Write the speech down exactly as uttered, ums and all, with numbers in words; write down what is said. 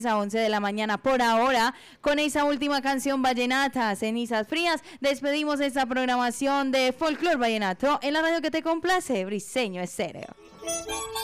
A once de la mañana por ahora, con esa última canción vallenata, Cenizas Frías, despedimos esta programación de Folklore Vallenato en la radio que te complace, Briseño Estéreo.